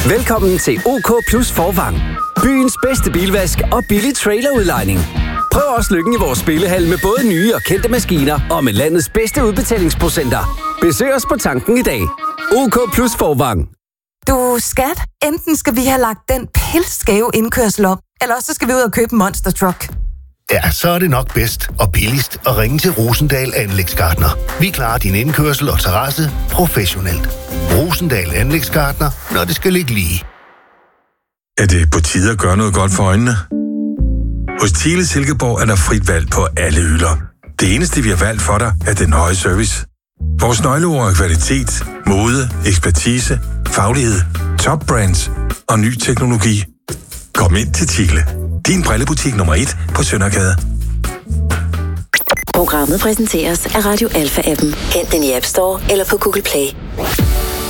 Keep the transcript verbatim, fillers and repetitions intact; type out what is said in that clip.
Velkommen til OK Plus Forvang. Byens bedste bilvask og billig trailerudlejning. Prøv også lykken i vores spillehal med både nye og kendte maskiner og med landets bedste udbetalingsprocenter. Besøg os på tanken i dag. OK Plus Forvang. Du, skat, enten skal vi have lagt den pilskæve indkørsel op, eller også skal vi ud og købe en monster truck. Ja, så er det nok bedst og billigst at ringe til Rosendal Anlægsgartner. Vi klarer din indkørsel og terrasse professionelt. Rosendal Anlægsgartner, når det skal ligge lige. Er det på tide at gøre noget godt for øjnene? Hos Thiele Silkeborg er der frit valg på alle hylder. Det eneste, vi har valgt for dig, er den høje service. Vores nøgleord er kvalitet, mode, ekspertise, faglighed, top brands og ny teknologi. Kom ind til Thiele. Din brillebutik nummer et på Søndergade. Programmet præsenteres af Radio Alpha-appen. Hent den i App Store eller på Google Play.